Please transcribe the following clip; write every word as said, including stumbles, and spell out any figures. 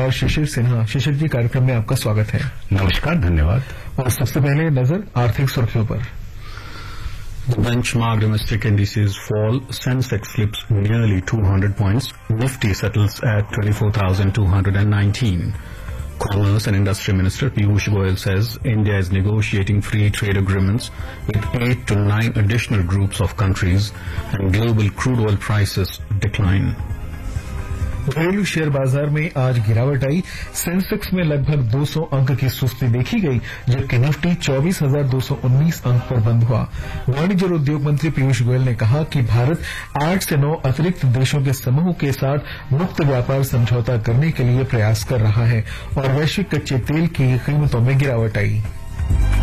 और शिशिर सिन्हा। शिशिर जी, कार्यक्रम में आपका स्वागत है। नमस्कार, धन्यवाद। और सबसे पहले नजर आर्थिक सुर्खियों पर। The benchmark domestic indices fall. Sensex slips nearly two hundred points. Nifty settles at twenty-four thousand two hundred nineteen. Commerce and Industry Minister Piyush Goyal says India is negotiating free trade agreements with eight to nine additional groups of countries, and global crude oil prices decline. घरेलू share बाजार में आज गिरावट आई। Sensex में लगभग दो सौ अंक की सुस्ती देखी गई, जबकि निफ्टी चौबीस हजार दो सौ उन्नीस अंक पर बंद हुआ। वाणिज्य और उद्योग मंत्री पीयूष गोयल ने कहा कि भारत आठ से नौ अतिरिक्त देशों के समूह के साथ मुक्त व्यापार समझौता करने के लिए प्रयास कर रहा है और वैश्विक कच्चे तेल की कीमतों में गिरावट आई।